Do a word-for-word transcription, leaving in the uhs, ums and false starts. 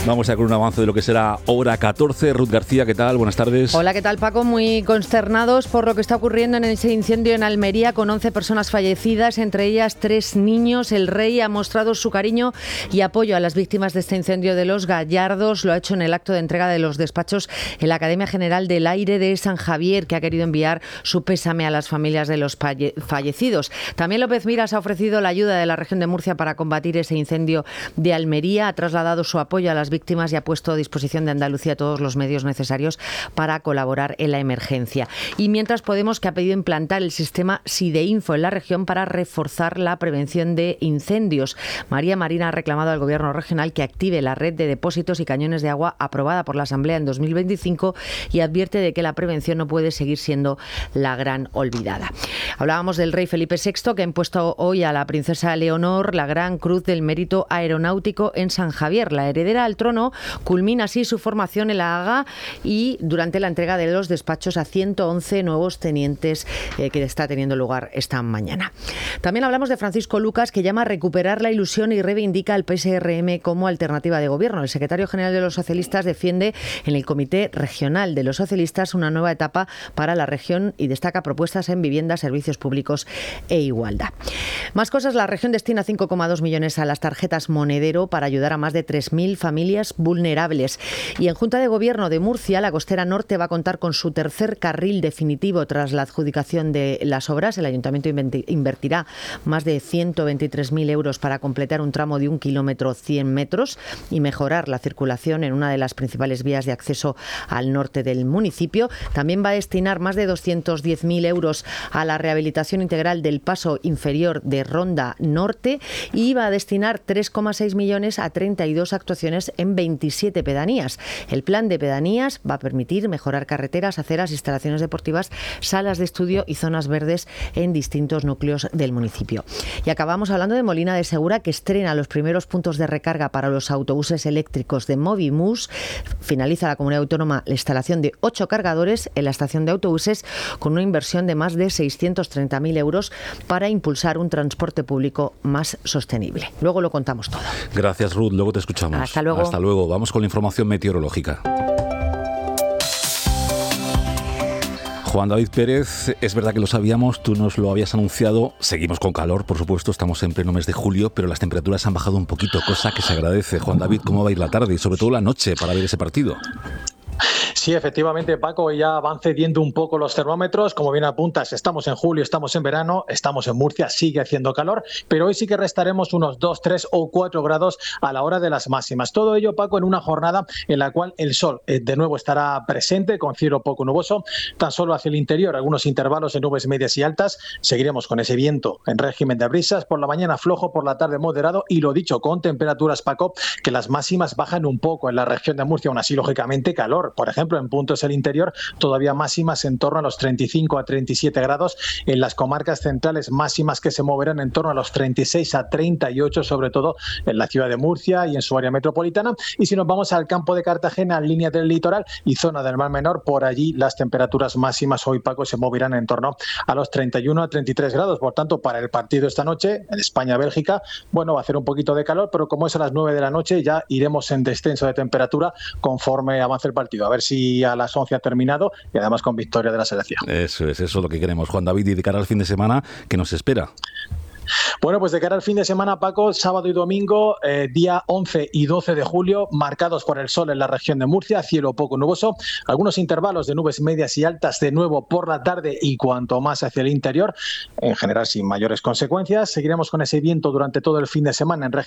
Vamos a con un avance de lo que será hora catorce. Ruth García, ¿qué tal? Buenas tardes. Hola, ¿qué tal, Paco? Muy consternados por lo que está ocurriendo en ese incendio en Almería, con once personas fallecidas, entre ellas tres niños. El Rey ha mostrado su cariño y apoyo a las víctimas de este incendio de Los Gallardos. Lo ha hecho en el acto de entrega de los despachos en la Academia General del Aire de San Javier, que ha querido enviar su pésame a las familias de los falle- fallecidos. También López Miras ha ofrecido la ayuda de la región de Murcia para combatir ese incendio de Almería. Ha trasladado su apoyo a las víctimas y ha puesto a disposición de Andalucía todos los medios necesarios para colaborar en la emergencia. Y mientras, Podemos, que ha pedido implantar el sistema SIDEINFO en la región para reforzar la prevención de incendios. María Marina ha reclamado al Gobierno regional que active la red de depósitos y cañones de agua aprobada por la Asamblea en dos mil veinticinco y advierte de que la prevención no puede seguir siendo la gran olvidada. Hablábamos del rey Felipe sexto, que ha impuesto hoy a la princesa Leonor la Gran Cruz del Mérito Aeronáutico en San Javier. La heredera al trono culmina así su formación en la Haga y durante la entrega de los despachos a ciento once nuevos tenientes eh, que está teniendo lugar esta mañana. También hablamos de Francisco Lucas, que llama a recuperar la ilusión y reivindica al P S R M como alternativa de gobierno. El secretario general de los socialistas defiende en el Comité Regional de los Socialistas una nueva etapa para la región y destaca propuestas en vivienda, servicios públicos e igualdad. Más cosas, la región destina cinco coma dos millones a las tarjetas Monedero para ayudar a más de tres mil familias vulnerables. Y en Junta de Gobierno de Murcia, la Costera Norte va a contar con su tercer carril definitivo tras la adjudicación de las obras. El Ayuntamiento invertirá más de ciento veintitrés mil euros para completar un tramo de un kilómetro cien metros y mejorar la circulación en una de las principales vías de acceso al norte del municipio. También va a destinar más de doscientos diez mil euros a la rehabilitación integral del paso inferior de Ronda Norte y va a destinar tres coma seis millones a treinta y dos actuaciones en veintisiete pedanías. El plan de pedanías va a permitir mejorar carreteras, aceras, instalaciones deportivas, salas de estudio y zonas verdes en distintos núcleos del municipio. Y acabamos hablando de Molina de Segura, que estrena los primeros puntos de recarga para los autobuses eléctricos de Movimus. Finaliza la comunidad autónoma la instalación de ocho cargadores en la estación de autobuses con una inversión de más de seiscientos treinta mil euros para impulsar un transporte público más sostenible. Luego lo contamos todo. Gracias, Ruth. Luego te escuchamos. Hasta luego. Hasta luego. Vamos con la información meteorológica. Juan David Pérez, es verdad que lo sabíamos, tú nos lo habías anunciado, seguimos con calor, por supuesto, estamos en pleno mes de julio, pero las temperaturas han bajado un poquito, cosa que se agradece. Juan David, ¿cómo va a ir la tarde y sobre todo la noche para ver ese partido? Sí, efectivamente, Paco, ya van cediendo un poco los termómetros. Como bien apuntas, estamos en julio, estamos en verano, estamos en Murcia, sigue haciendo calor, pero hoy sí que restaremos unos dos, tres o cuatro grados a la hora de las máximas. Todo ello, Paco, en una jornada en la cual el sol eh, de nuevo estará presente, con cielo poco nuboso, tan solo hacia el interior, algunos intervalos de nubes medias y altas. Seguiremos con ese viento en régimen de brisas, por la mañana flojo, por la tarde moderado y lo dicho, con temperaturas, Paco, que las máximas bajan un poco en la región de Murcia, aún así, lógicamente, calor. Por ejemplo, en puntos del interior, todavía máximas en torno a los treinta y cinco a treinta y siete grados. En las comarcas centrales, máximas que se moverán en torno a los treinta y seis a treinta y ocho, sobre todo en la ciudad de Murcia y en su área metropolitana. Y si nos vamos al campo de Cartagena, línea del litoral y zona del Mar Menor, por allí las temperaturas máximas hoy, Paco, se moverán en torno a los treinta y uno a treinta y tres grados. Por tanto, para el partido esta noche, en España-Bélgica, bueno, va a hacer un poquito de calor, pero como es a las nueve de la noche, ya iremos en descenso de temperatura conforme avance el partido. A ver si a las once ha terminado y además con victoria de la selección. Eso es, eso es lo que queremos, Juan David, y de cara al fin de semana, ¿qué nos espera? Bueno, pues de cara al fin de semana, Paco, sábado y domingo, eh, día once y doce de julio, marcados por el sol en la región de Murcia, cielo poco nuboso, algunos intervalos de nubes medias y altas de nuevo por la tarde y cuanto más hacia el interior, en general sin mayores consecuencias. Seguiremos con ese viento durante todo el fin de semana en región